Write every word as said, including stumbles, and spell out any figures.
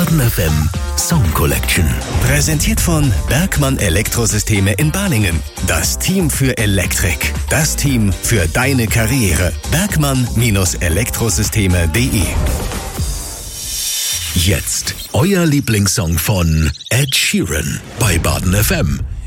Baden F M Song Collection. Präsentiert von Bergmann Elektrosysteme in Balingen. Das Team für Elektrik. Das Team für deine Karriere. Bergmann Elektrosysteme punkt de. Jetzt euer Lieblingssong von Ed Sheeran bei Baden F M.